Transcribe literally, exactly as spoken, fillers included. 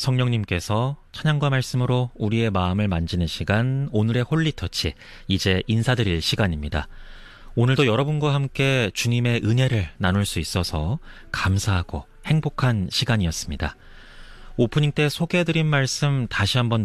성령님께서 찬양과 말씀으로 우리의 마음을 만지는 시간, 오늘의 홀리터치, 이제 인사드릴 시간입니다. 오늘도 여러분과 함께 주님의 은혜를 나눌 수 있어서 감사하고 행복한 시간이었습니다. 오프닝 때 소개해드린 말씀 다시 한번